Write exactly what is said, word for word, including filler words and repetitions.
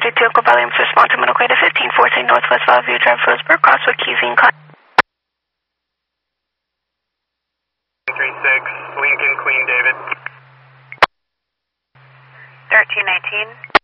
United Vehicle Volumes respond to Minnequeta fifteen fourteen Northwest Valley Drive, Roseburg, Crosswood, Keys, and Con. three six, Lincoln, Queen David. thirteen nineteen.